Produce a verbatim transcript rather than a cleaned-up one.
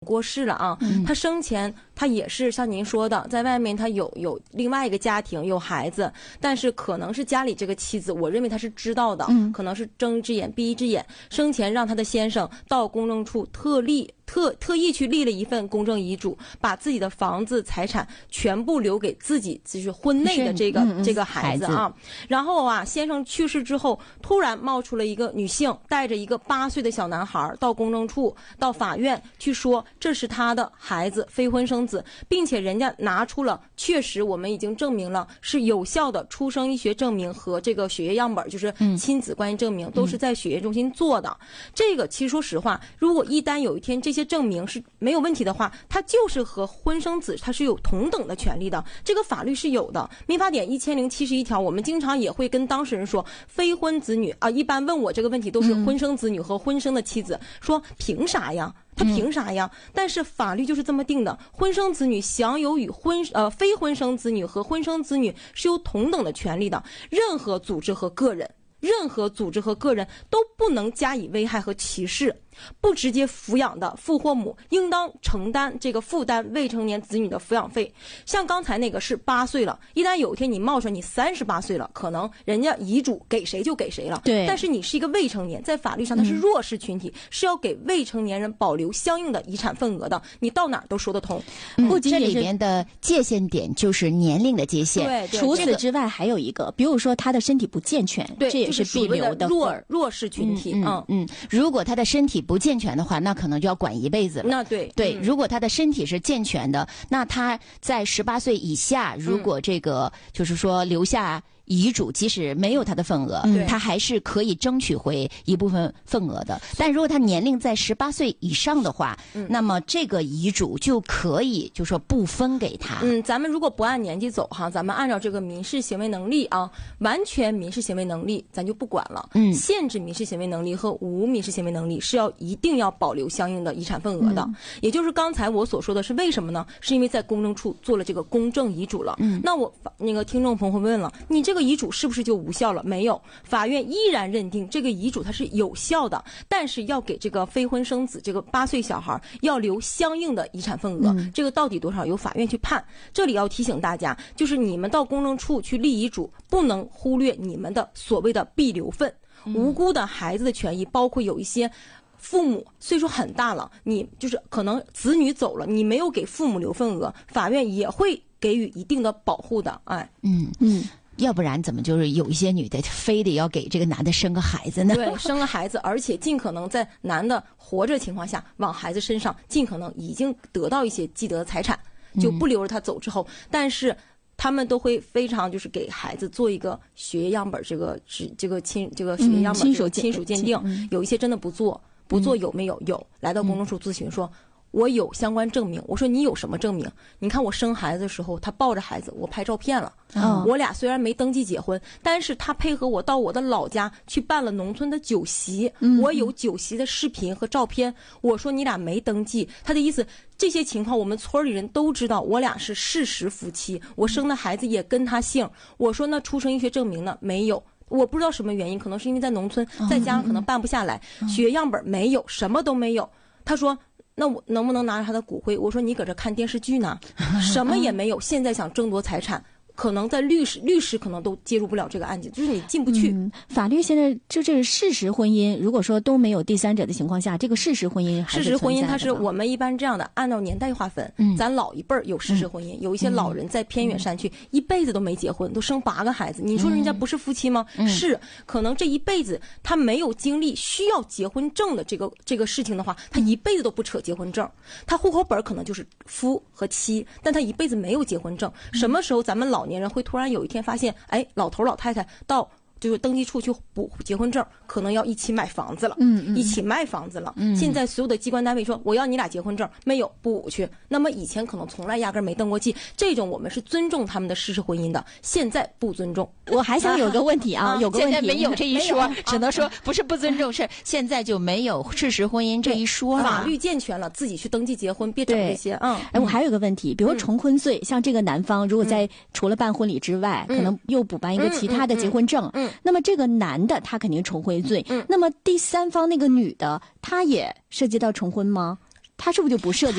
过世了啊，嗯、他生前他也是像您说的，在外面他有有另外一个家庭有孩子，但是可能是家里这个妻子，我认为他是知道的，嗯、可能是睁一只眼闭一只眼，生前让他的先生到公证处特立。特特意去立了一份公证遗嘱，把自己的房子财产全部留给自己，就是婚内的这个嗯嗯这个孩子啊。然后啊，先生去世之后，突然冒出了一个女性，带着一个八岁的小男孩到公证处、到法院去说这是他的孩子，非婚生子，并且人家拿出了确实我们已经证明了是有效的出生医学证明和这个血液样本，就是亲子关系证明，嗯、都是在血液中心做的。这个其实说实话，如果一旦有一天这些证明是没有问题的话，他就是和婚生子他是有同等的权利的，这个法律是有的。民法典一千零七十一条，我们经常也会跟当事人说，非婚子女啊，一般问我这个问题都是婚生子女和婚生的妻子，嗯、说凭啥呀？他凭啥呀？嗯、但是法律就是这么定的，婚生子女享有与婚呃非婚生子女和婚生子女是有同等的权利的，任何组织和个人。任何组织和个人都不能加以危害和歧视，不直接抚养的父或母应当承担这个负担未成年子女的抚养费。像刚才那个是八岁了，一旦有一天你冒出来你三十八岁了，可能人家遗嘱给谁就给谁了，对。但是你是一个未成年，在法律上它是弱势群体，嗯、是要给未成年人保留相应的遗产份额的，你到哪儿都说得通。 嗯、不仅这里面的界限点就是年龄的界限， 对对， 除此之外还有一个，比如说他的身体不健全， 对， 这也是必留的弱弱势群体。 嗯 嗯, 嗯，如果他的身体不健全的话，那可能就要管一辈子了。 那对对，嗯、如果他的身体是健全的，那他在十八岁以下，如果这个、嗯、就是说留下遗嘱，即使没有他的份额，嗯、他还是可以争取回一部分份额的。但如果他年龄在十八岁以上的话，嗯、那么这个遗嘱就可以就说不分给他。 嗯，咱们如果不按年纪走哈，咱们按照这个民事行为能力啊，完全民事行为能力咱就不管了。嗯，限制民事行为能力和无民事行为能力是要一定要保留相应的遗产份额的。嗯、也就是刚才我所说的是为什么呢？是因为在公证处做了这个公证遗嘱了。嗯，那我那个听众朋友会问了，你这个遗嘱是不是就无效了？没有，法院依然认定这个遗嘱它是有效的，但是要给这个非婚生子这个八岁小孩要留相应的遗产份额，嗯、这个到底多少由法院去判。这里要提醒大家，就是你们到公证处去立遗嘱，不能忽略你们的所谓的必留份。嗯、无辜的孩子的权益，包括有一些父母岁数很大了，你就是可能子女走了，你没有给父母留份额，法院也会给予一定的保护的。哎， 嗯嗯。要不然怎么就是有一些女的非得要给这个男的生个孩子呢？ 对，生个孩子，而且尽可能在男的活着情况下，往孩子身上尽可能已经得到一些既得财产，就不留着他走之后。嗯、但是他们都会非常就是给孩子做一个血液样本，这个是这个亲这个血液样本、嗯、亲属亲属鉴定。嗯、有一些真的不做，不做有没有？有，来到公证处咨询说。嗯我有相关证明，我说你有什么证明？你看我生孩子的时候，他抱着孩子，我拍照片了。嗯、我俩虽然没登记结婚，但是他配合我到我的老家去办了农村的酒席，嗯、我有酒席的视频和照片。我说你俩没登记，他的意思这些情况我们村里人都知道，我俩是事实夫妻，我生的孩子也跟他姓。我说那出生医学证明呢？没有。我不知道什么原因，可能是因为在农村，再加上可能办不下来，嗯、血液样本没有，什么都没有。他说。那我能不能拿着他的骨灰？我说你搁这看电视剧呢，什么也没有。现在想争夺财产，可能在律师律师可能都介入不了这个案件，就是你进不去。 嗯、法律现在就这个事实婚姻，如果说都没有第三者的情况下，这个事实婚姻还是存在的吧？事实婚姻它是我们一般这样的，按照年代划分。嗯、咱老一辈儿有事实婚姻，嗯、有一些老人在偏远山区、嗯、一辈子都没结婚，都生八个孩子。你说人家不是夫妻吗？嗯、是，可能这一辈子他没有经历需要结婚证的这个这个事情的话，他一辈子都不扯结婚证。他户口本可能就是夫和妻，但他一辈子没有结婚证。什么时候咱们老年人会突然有一天发现，哎，老头老太太到就是登记处去补结婚证，可能要一起买房子了，嗯嗯，一起卖房子了。嗯，现在所有的机关单位说我要你俩结婚证，没有补去。那么以前可能从来压根没登过记，这种我们是尊重他们的事实婚姻的，现在不尊重。 我还想有个问题啊，啊有个问题现在没有这一说，只能说不是不尊重，是现在就没有事实婚姻这一说了。 法律健全了，自己去登记结婚，别整这些。嗯， 哎，我还有个问题，比如重婚罪，嗯、像这个男方如果在除了办婚礼之外，嗯、可能又补办一个其他的结婚证，嗯。嗯嗯那么这个男的他肯定重婚罪，嗯，那么第三方那个女的，她也涉及到重婚吗？她是不是就不涉及？